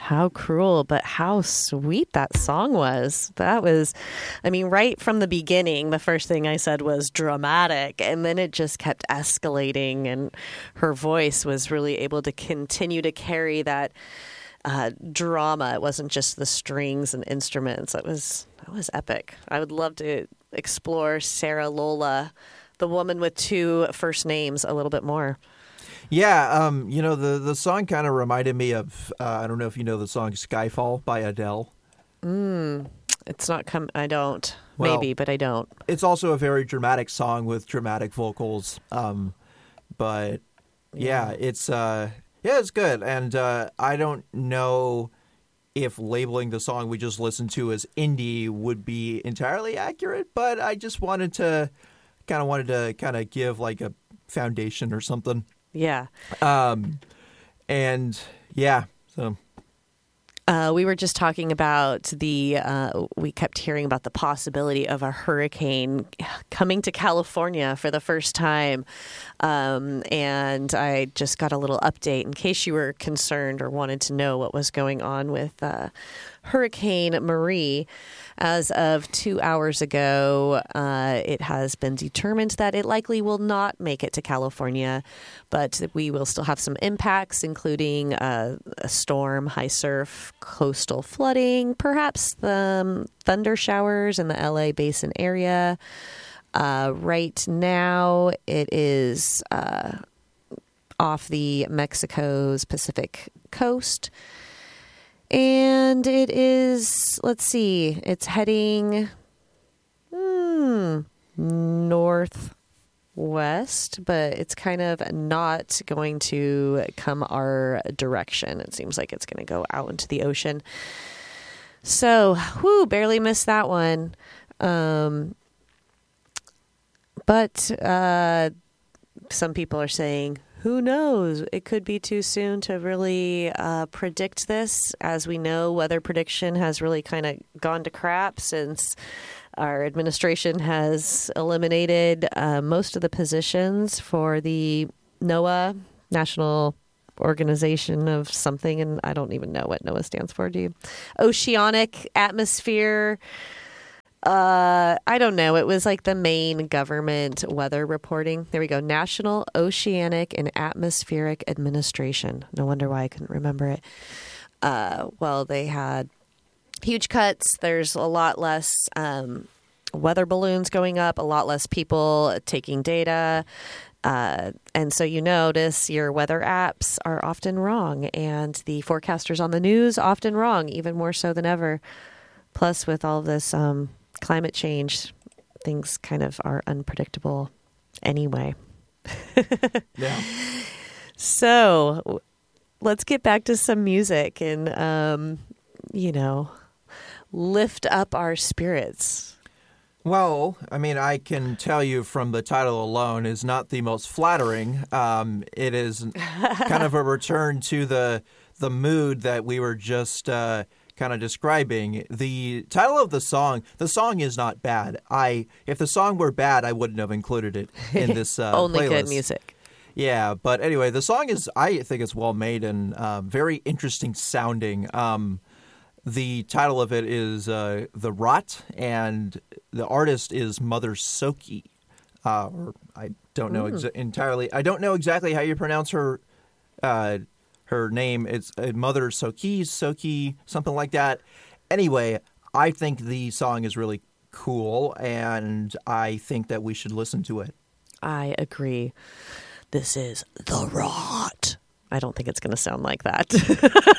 How cruel, but how sweet that song was. That was, I mean, right from the beginning, the first thing I said was dramatic, and then it just kept escalating, and her voice was really able to continue to carry that drama. It wasn't just the strings and instruments. That was epic. I would love to explore Sarah Lola, the woman with two first names, a little bit more. Yeah, the song kind of reminded me of, I don't know if you know the song Skyfall by Adele. It's not I don't. Well, maybe, but I don't. It's also a very dramatic song with dramatic vocals. But yeah, it's good. And I don't know if labeling the song we just listened to as indie would be entirely accurate, but I just wanted to give like a foundation or something. Yeah. And yeah, so. We were just talking about we kept hearing about the possibility of a hurricane coming to California for the first time. And I just got a little update in case you were concerned or wanted to know what was going on with Hurricane Marie. As of 2 hours ago, it has been determined that it likely will not make it to California, but we will still have some impacts, including a storm, high surf, coastal flooding, perhaps the thunder showers in the LA basin area. Right now, it is off the Mexico's Pacific coast. And it is, let's see, it's heading northwest, but it's kind of not going to come our direction. It seems like it's going to go out into the ocean. So, barely missed that one. But some people are saying, who knows? It could be too soon to really predict this. As we know, weather prediction has really kind of gone to crap since our administration has eliminated most of the positions for the NOAA, National Organization of something, and I don't even know what NOAA stands for. Do you? Oceanic Atmosphere. I don't know. It was like the main government weather reporting. There we go. National Oceanic and Atmospheric Administration. No wonder why I couldn't remember it. Well, they had huge cuts. There's a lot less weather balloons going up, a lot less people taking data. And so you notice your weather apps are often wrong, and the forecasters on the news often wrong, even more so than ever. Plus, with all of this climate change, things kind of are unpredictable anyway. Yeah. So let's get back to some music and, lift up our spirits. Well, I mean, I can tell you from the title alone is not the most flattering. It is kind of a return to the mood that we were just kind of describing. The title of the song is not bad. If the song were bad, I wouldn't have included it in this Only playlist. Good music. Yeah, but anyway, the song is, I think it's well made and very interesting sounding. The title of it is The Rot, and the artist is Mother Soki. Or I don't know entirely. I don't know exactly how you pronounce her name. It's Mother Soki, something like that. Anyway, I think the song is really cool, and I think that we should listen to it. I agree. This is The Rot. I don't think it's going to sound like that.